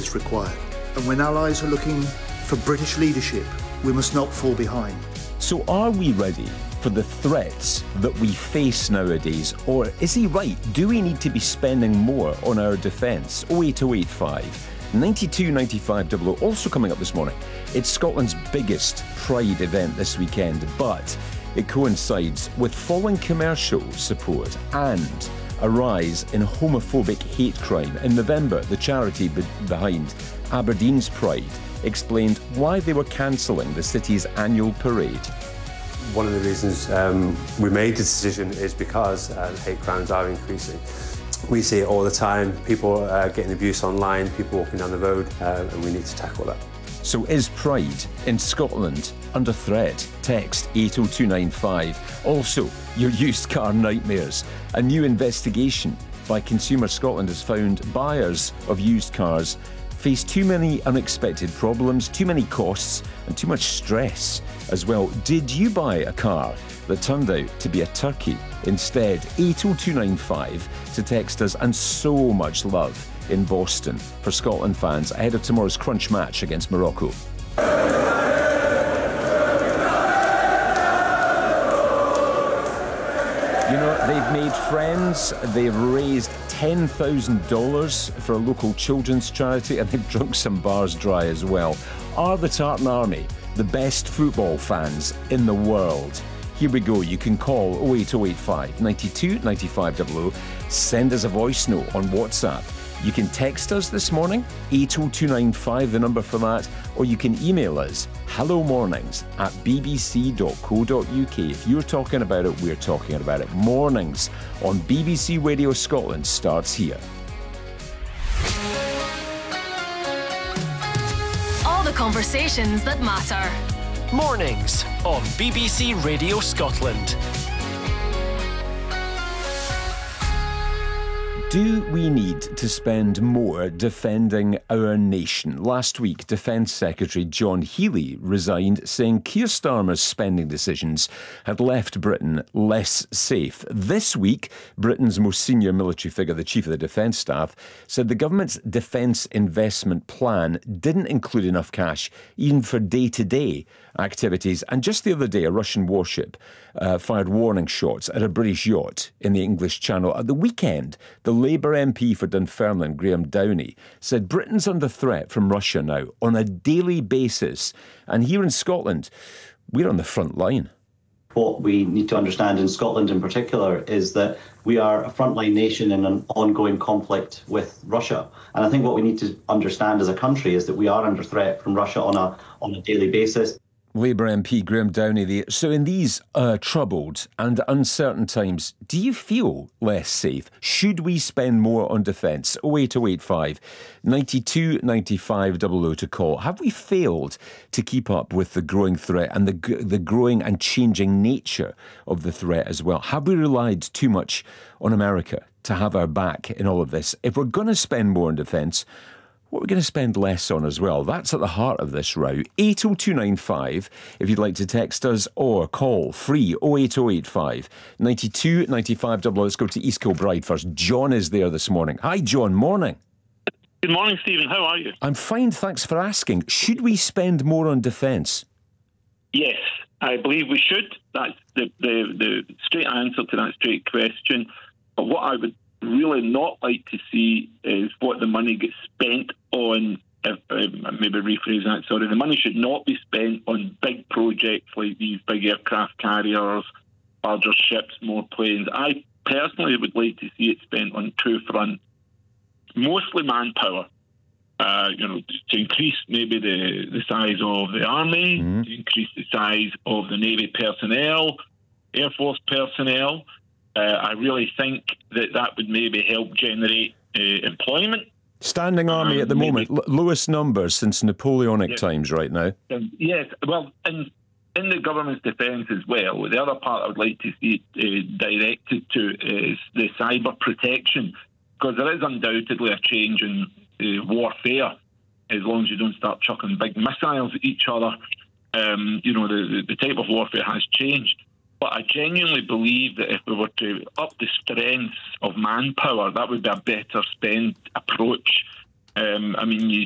is required. And when allies are looking for British leadership, we must not fall behind. So are we ready for the threats that we face nowadays? Or is he right? Do we need to be spending more on our defence? 08085 92 95 00. Also coming up this morning, it's Scotland's biggest Pride event this weekend, but it coincides with falling commercial support and a rise in homophobic hate crime. In November, the charity behind Aberdeen's Pride explained why they were cancelling the city's annual parade. One of the reasons we made the decision is because hate crimes are increasing. We see it all the time, people getting abuse online, people walking down the road, and we need to tackle that. So is Pride in Scotland under threat? Text 80295. Also, your used car nightmares. A new investigation by Consumer Scotland has found buyers of used cars face too many unexpected problems, too many costs, and too much stress as well. Did you buy a car that turned out to be a turkey instead? 80295 to text us, and so much love in Boston for Scotland fans ahead of tomorrow's crunch match against Morocco. You know, they've made friends, they've raised $10,000 for a local children's charity, and they've drunk some bars dry as well. Are the Tartan Army the best football fans in the world? Here we go. You can call 08085 92 95 00. Send us a voice note on WhatsApp. You can text us this morning, 80295, the number for that, or you can email us, hellomornings@bbc.co.uk. If you're talking about it, we're talking about it. Mornings on BBC Radio Scotland starts here. All the conversations that matter. Mornings on BBC Radio Scotland. Do we need to spend more defending our nation? Last week, Defence Secretary John Healey resigned, saying Keir Starmer's spending decisions had left Britain less safe. This week, Britain's most senior military figure, the Chief of the Defence Staff, said the government's defence investment plan didn't include enough cash even for day-to-day activities. And just the other day, a Russian warship fired warning shots at a British yacht in the English Channel. At the weekend, the Labour MP for Dunfermline, Graham Downey, said Britain's under threat from Russia now on a daily basis. And here in Scotland, we're on the front line. What we need to understand in Scotland in particular is that we are a frontline nation in an ongoing conflict with Russia. And I think what we need to understand as a country is that we are under threat from Russia on a daily basis. Labour MP Graham Downey. So in these troubled and uncertain times, do you feel less safe? Should we spend more on defence? 08085 92 95 00 to call. Have we failed to keep up with the growing threat and the growing and changing nature of the threat as well? Have we relied too much on America to have our back in all of this? If we're going to spend more on defence, what we're going to spend less on as well. That's at the heart of this row. 80295 if you'd like to text us or call free 08085 92 95 00. Let's go to East Kilbride first. John is there this morning. Hi John, morning. Good morning, Stephen. How are you? I'm fine, thanks for asking. Should we spend more on defence? Yes, I believe we should. That's the straight answer to that straight question. But what I would really not like to see is what the money gets spent on. Maybe rephrase that, sorry. The money should not be spent on big projects like these big aircraft carriers, larger ships, more planes. I personally would like to see it spent on two fronts, mostly manpower. To increase maybe the size of the army, to increase the size of the Navy personnel, Air Force personnel. I really think that would maybe help generate employment. Standing army at the moment, lowest numbers since Napoleonic times right now. Yes, well, in the government's defence as well, the other part I would like to see directed to is the cyber protection, because there is undoubtedly a change in warfare as long as you don't start chucking big missiles at each other. The type of warfare has changed. But I genuinely believe that if we were to up the strength of manpower, that would be a better spend approach. You